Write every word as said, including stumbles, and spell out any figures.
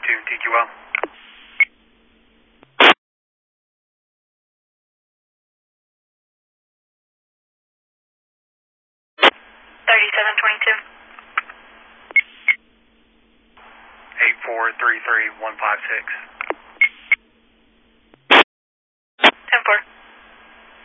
two, T Q L. thirty-seven twenty-two. eight four three three one five six. ten four.